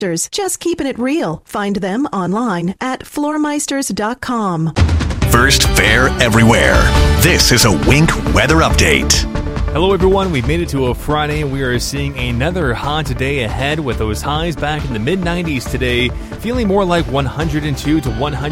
Just keeping it real. Find them online at floormeisters.com. First Fair everywhere. This is a Wink weather update. Hello everyone, we've made it to a Friday and we are seeing another hot day ahead with those highs back in the mid-90s today, feeling more like 102 to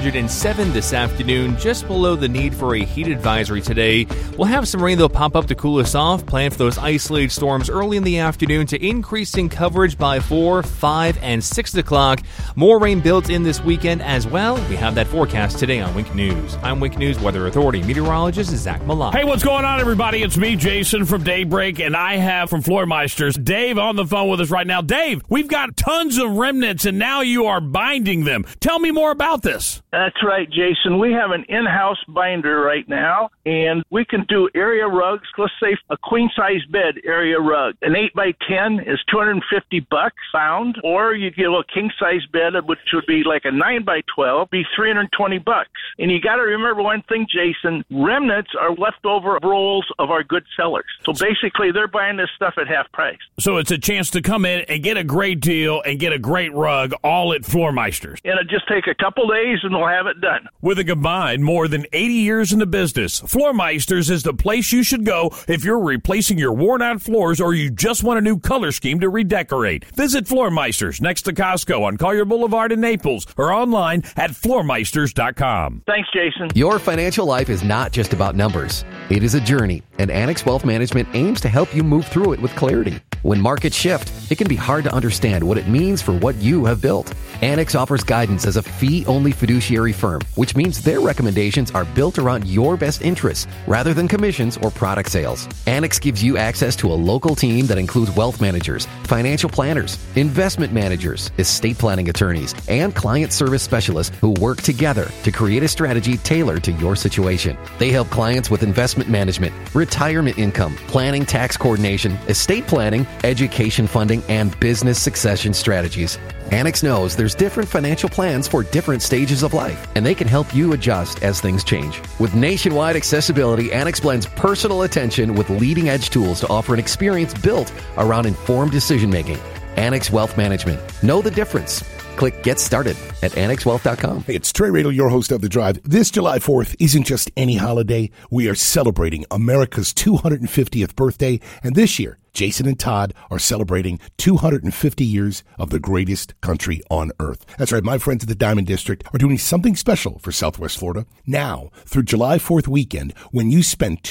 107 this afternoon, just below the need for a heat advisory today. We'll have some rain that'll pop up to cool us off, plan for those isolated storms early in the afternoon to increasing coverage by 4, 5, and 6 o'clock. More rain built in this weekend as well. We have that forecast today on Wink News. I'm Wink News Weather Authority meteorologist Zach Malott. Hey, what's going on, everybody? It's me, Jason, from Daybreak, and I have from Floor Meisters Dave on the phone with us right now. Dave, we've got tons of remnants, and now you are binding them. Tell me more about this. That's right, Jason. We have an in-house binder right now, and we can do area rugs. Let's say a queen-size bed area rug. An 8x10 is $250 bound, or you get a king-size bed, which would be like a 9x12, be $320. And you got to remember one thing, Jason. Remnants are leftover rolls of our good sellers. So basically, they're buying this stuff at half price. So it's a chance to come in and get a great deal and get a great rug all at Floor Meisters. And it'll just take a couple days and we'll have it done. With a combined more than 80 years in the business, Floor Meisters is the place you should go if you're replacing your worn-out floors or you just want a new color scheme to redecorate. Visit Floor Meisters next to Costco on Collier Boulevard in Naples or online at floormeisters.com. Thanks, Jason. Your financial life is not just about numbers. It is a journey, and Annex Wealth Management aims to help you move through it with clarity. When markets shift, it can be hard to understand what it means for what you have built. Annex offers guidance as a fee-only fiduciary firm, which means their recommendations are built around your best interests rather than commissions or product sales. Annex gives you access to a local team that includes wealth managers, financial planners, investment managers, estate planning attorneys, and client service specialists who work together to create a strategy tailored to your situation. They help clients with investment management, retirement income, planning, tax coordination, estate planning, education funding, and business succession strategies. Annex knows there's different financial plans for different stages of life, and they can help you adjust as things change. With nationwide accessibility, Annex blends personal attention with leading-edge tools to offer an experience built around informed decision-making. Annex Wealth Management. Know the difference. Click Get Started at AnnexWealth.com. Hey, it's Trey Radel, your host of The Drive. This July 4th isn't just any holiday. We are celebrating America's 250th birthday, and this year, Jason and Todd are celebrating 250 years of the greatest country on earth. That's right, my friends at the Diamond District are doing something special for Southwest Florida. Now, through July 4th weekend, when you spend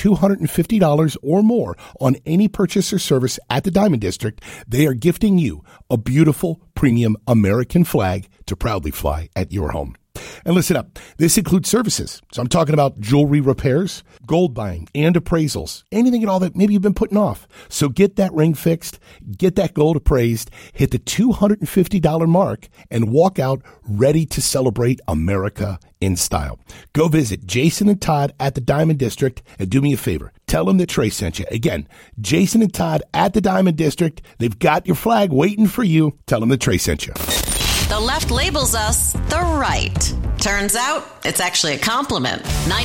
$250 or more on any purchase or service at the Diamond District, they are gifting you a beautiful premium American flag to proudly fly at your home. And listen up, this includes services. So I'm talking about jewelry repairs, gold buying, and appraisals. Anything at all that maybe you've been putting off. So get that ring fixed, get that gold appraised, hit the $250 mark, and walk out ready to celebrate America in style. Go visit Jason and Todd at the Diamond District and do me a favor. Tell them that Trey sent you. Again, Jason and Todd at the Diamond District. They've got your flag waiting for you. Tell them that Trey sent you. The left labels us the right. Turns out, it's actually a compliment.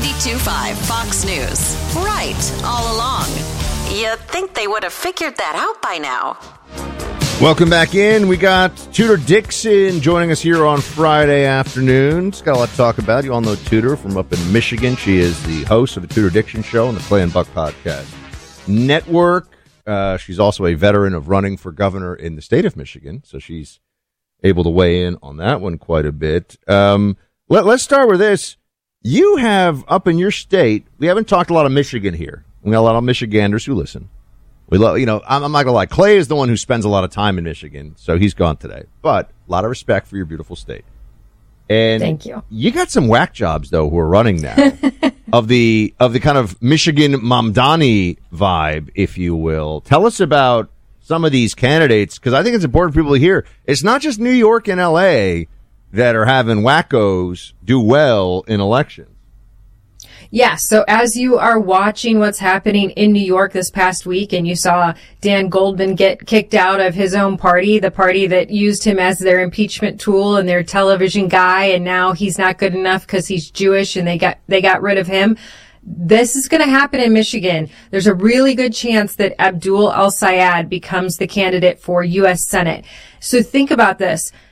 92.5 Fox News. Right, all along. You'd think they would have figured that out by now. Welcome back in. We got Tudor Dixon joining us here on Friday afternoons. Got a lot to talk about. You all know Tudor from up in Michigan. She is the host of the Tudor Dixon Show on the Clay and Buck Podcast Network. She's also a veteran of running for governor in the state of Michigan, so she's able to weigh in on that one quite a bit. Let's start with this. You have, up in your state, we haven't talked a lot of Michigan here. We got a lot of Michiganders who listen. We love, I'm not going to lie. Clay is the one who spends a lot of time in Michigan, so he's gone today. But a lot of respect for your beautiful state. And thank you. You got some whack jobs, though, who are running now of the kind of Michigan Mamdani vibe, if you will. Tell us about some of these candidates, because I think it's important for people to hear. It's not just New York and L.A. that are having wackos do well in elections. Yeah, so as you are watching what's happening in New York this past week, and you saw Dan Goldman get kicked out of his own party, the party that used him as their impeachment tool and their television guy, and now he's not good enough because he's Jewish and they got rid of him. This is going to happen in Michigan. There's a really good chance that Abdul El-Sayed becomes the candidate for U.S. Senate. So think about this.